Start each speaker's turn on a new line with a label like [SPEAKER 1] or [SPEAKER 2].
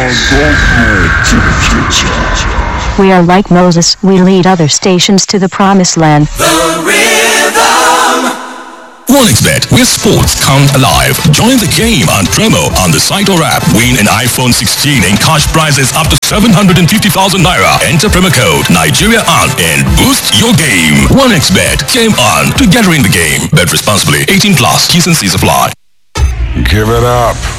[SPEAKER 1] We are like Moses, we lead other stations to the promised land.
[SPEAKER 2] The Rhythm!
[SPEAKER 3] 1xBet, where sports come alive. Join the game on promo on the site or app. Win an iPhone 16 and cash prizes up to 750,000 naira. Enter promo code Nigeria on and boost your game. 1xBet, game on, together in the game. Bet responsibly. 18 plus. T's and C's apply.
[SPEAKER 4] Give it up